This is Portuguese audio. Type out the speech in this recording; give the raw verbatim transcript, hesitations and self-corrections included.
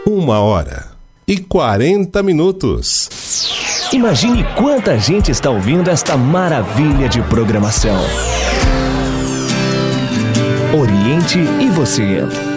Uma hora e quarenta minutos. Imagine quanta gente está ouvindo esta maravilha de programação. Oriente e você.